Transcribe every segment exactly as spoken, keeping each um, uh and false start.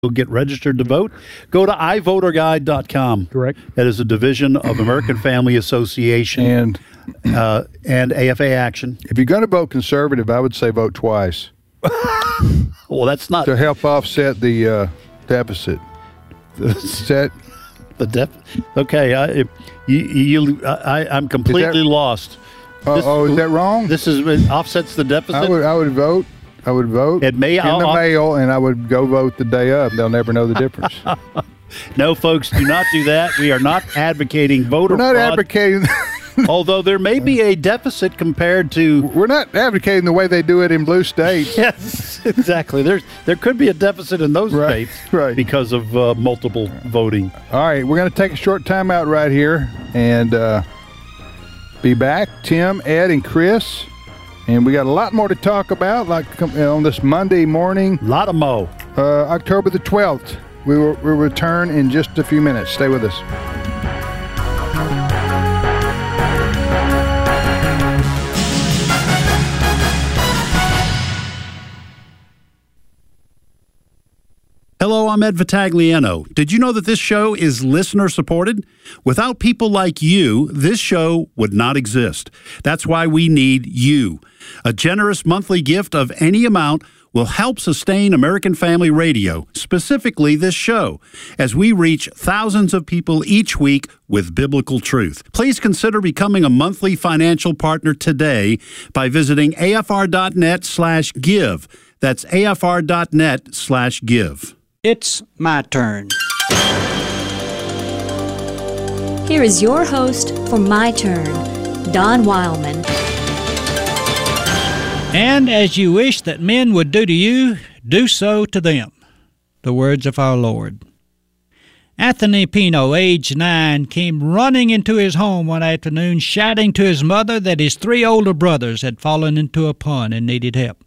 get registered to vote, go to i voter guide dot com. Correct. That is a division of American Family Association And uh, and A F A Action. if you're going to vote conservative, I would say vote twice Well, that's not to help offset the uh, deficit. Set. the def. Okay, I, if you, you, I, I'm completely that- lost. Uh, This- oh, is that wrong? This is it offsets the deficit. I would. I would vote. I would vote It may- in I'll- the I'll- mail, and I would go vote the day of. They'll never know the difference. No, folks, do not do that. We are not advocating voter We're not fraud. advocating. Although there may be a deficit compared to. We're not advocating the way they do it in blue states. Yes, exactly. There's there could be a deficit in those Right, states right. because of uh, multiple voting. All right, we're going to take a short time out right here and uh, be back. Tim, Ed, and Chris. And we got a lot more to talk about, like on this Monday morning, Lot of mo. uh, October the twelfth. We will we'll return in just a few minutes. Stay with us. Hello, I'm Ed Vitagliano. Did you know that this show is listener supported? Without people like you, this show would not exist. That's why we need you. A generous monthly gift of any amount will help sustain American Family Radio, specifically this show, as we reach thousands of people each week with biblical truth. Please consider becoming a monthly financial partner today by visiting afr.net slash give. That's afr.net slash give. It's my turn. Here is your host for My Turn, Don Wildman. And as you wish that men would do to you, do so to them. The words of our Lord. Anthony Pino, age nine, came running into his home one afternoon, shouting to his mother that his three older brothers had fallen into a pond and needed help.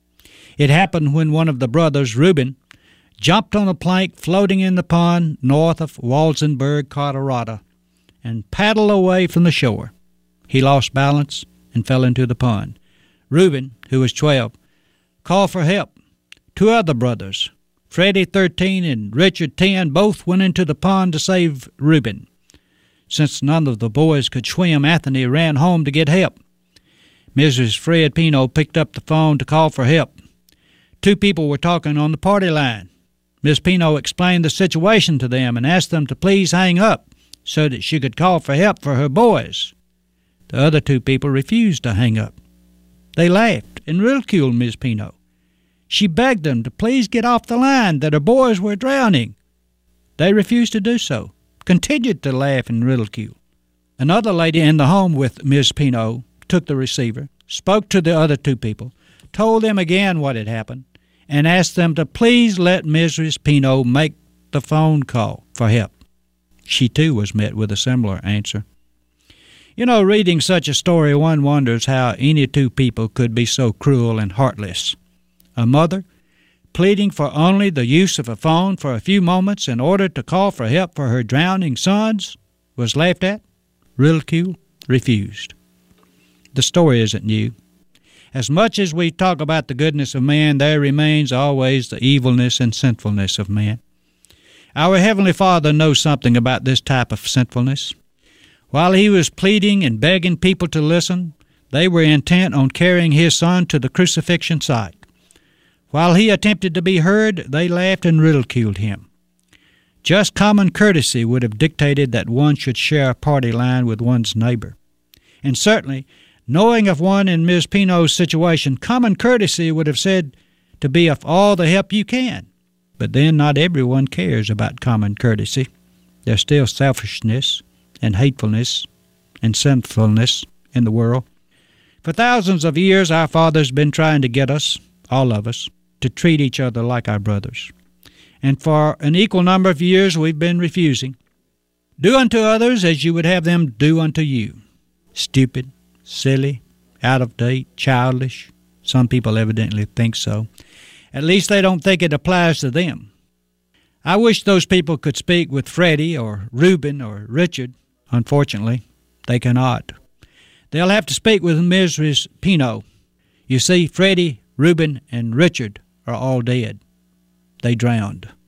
It happened when one of the brothers, Reuben, jumped on a plank floating in the pond north of Walsenburg, Colorado, and paddled away from the shore. He lost balance and fell into the pond. Reuben, who was twelve, called for help. Two other brothers, Freddie, thirteen, and Richard, ten, both went into the pond to save Reuben. Since none of the boys could swim, Anthony ran home to get help. Missus Fred Pino picked up the phone to call for help. Two people were talking on the party line. Miss Pino explained the situation to them and asked them to please hang up so that she could call for help for her boys. The other two people refused to hang up. They laughed and ridiculed Miss Pino. She begged them to please get off the line, that her boys were drowning. They refused to do so, continued to laugh and ridicule. Another lady in the home with Miss Pino took the receiver, spoke to the other two people, told them again what had happened, and asked them to please let Missus Pino make the phone call for help. She, too, was met with a similar answer. You know, reading such a story, one wonders how any two people could be so cruel and heartless. A mother, pleading for only the use of a phone for a few moments in order to call for help for her drowning sons, was laughed at, ridiculed, refused. The story isn't new. As much as we talk about the goodness of man, there remains always the evilness and sinfulness of man. Our Heavenly Father knows something about this type of sinfulness. While he was pleading and begging people to listen, they were intent on carrying his son to the crucifixion site. While he attempted to be heard, they laughed and ridiculed him. Just common courtesy would have dictated that one should share a party line with one's neighbor. And certainly, knowing of one in Miss Pino's situation, common courtesy would have said to be of all the help you can. But then not everyone cares about common courtesy. There's still selfishness and hatefulness and sinfulness in the world. For thousands of years, our Father's been trying to get us, all of us, to treat each other like our brothers. And for an equal number of years, we've been refusing. Do unto others as you would have them do unto you. Stupid, silly, out of date, childish. Some people evidently think so. At least they don't think it applies to them. I wish those people could speak with Freddie or Reuben or Richard. Unfortunately, they cannot. They'll have to speak with Missus Pino. You see, Freddie, Reuben, and Richard are all dead. They drowned.